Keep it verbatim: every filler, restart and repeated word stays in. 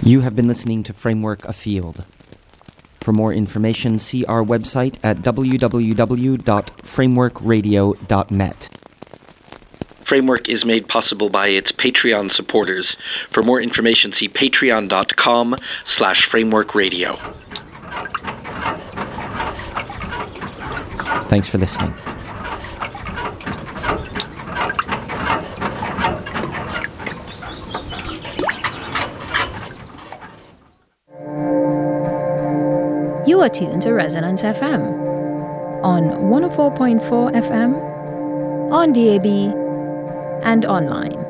You have been listening to Framework Afield. For more information, see our website at w w w dot framework radio dot net. Framework is made possible by its Patreon supporters. For more information, see patreon.com slash frameworkradio. Thanks for listening. You are tuned to Resonance F M on one oh four point four F M, on D A B, and online.